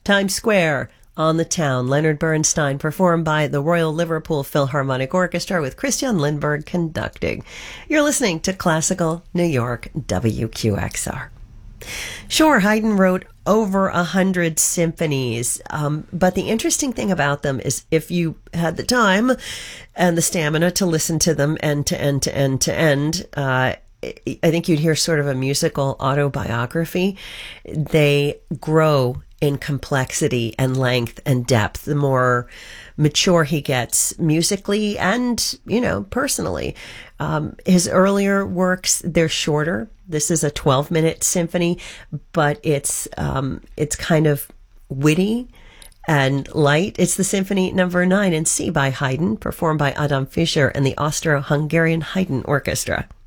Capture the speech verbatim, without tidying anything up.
Times Square, On the Town, Leonard Bernstein, performed by the Royal Liverpool Philharmonic Orchestra with Christian Lindberg conducting. You're listening to Classical New York, W Q X R. Sure, Haydn wrote over a hundred symphonies, um, but the interesting thing about them is if you had the time and the stamina to listen to them end to end to end to end, uh, I think you'd hear sort of a musical autobiography. They grow in complexity and length and depth the more mature he gets musically and, you know, personally. Um, his earlier works, they're shorter. This is a twelve minute symphony, but it's, um, it's kind of witty and light. It's the Symphony Number nine in C by Haydn, performed by Adam Fischer and the Austro-Hungarian Haydn Orchestra.